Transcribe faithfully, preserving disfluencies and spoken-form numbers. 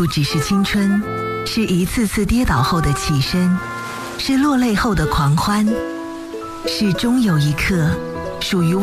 不只是青春，是一次次跌倒后的起身，是落泪后的狂欢，是终有一刻属于